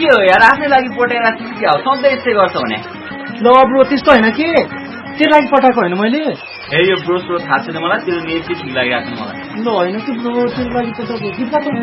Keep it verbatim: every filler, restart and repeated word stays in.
हो यार आफ्नै लागि पटाइराख्छु कि क्या हो सधैँ यस्तै गर्छ भने ल ब्रो त्यस्तो होइन के तेरो लागि पठाएको होइन मैले ए यो ब्रो स्रो थाहा छैन मलाई तेरो नेम चाहिँ ठिक लागिरहेको छ मलाई ल होइन कि ब्रो तेरो लागि पठाएको